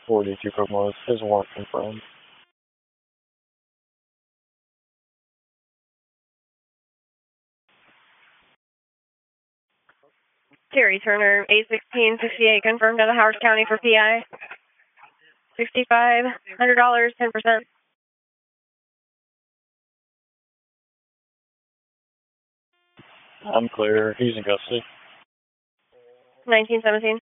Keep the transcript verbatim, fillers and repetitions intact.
forty-two Kokomo is warrant confirmed. Terry Turner, A sixteen sixty-eight, confirmed out of Howard County for P I. sixty-five hundred dollars, ten percent. I'm clear. He's in custody. nineteen seventeen.